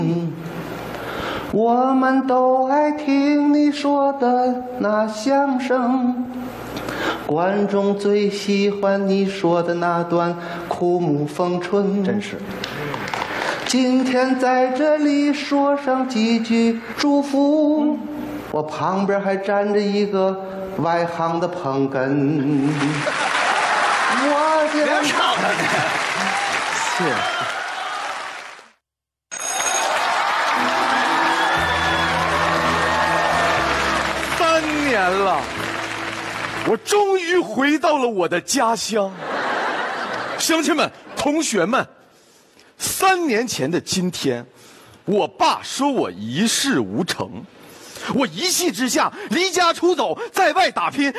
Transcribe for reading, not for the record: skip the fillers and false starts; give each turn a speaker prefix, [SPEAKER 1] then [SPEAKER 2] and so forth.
[SPEAKER 1] 我们都爱听你说的那相声，观众最喜欢你说的那段枯木逢春。
[SPEAKER 2] 真是。
[SPEAKER 1] 今天在这里说上几句祝福，我旁边还站着一个外行的捧哏。我
[SPEAKER 2] 别唱了，
[SPEAKER 1] 是。
[SPEAKER 3] 3年了，我终于回到了我的家乡。乡亲们、同学们，3年前的今天，我爸说我一事无成，我一气之下离家出走，在外打拼，